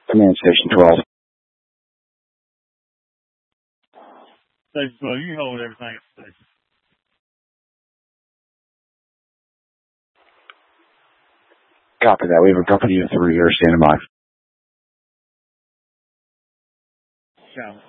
Command Station 12. Station 12, you hold everything at the station. Copy that. We have a company of 3 here standing by. Got it.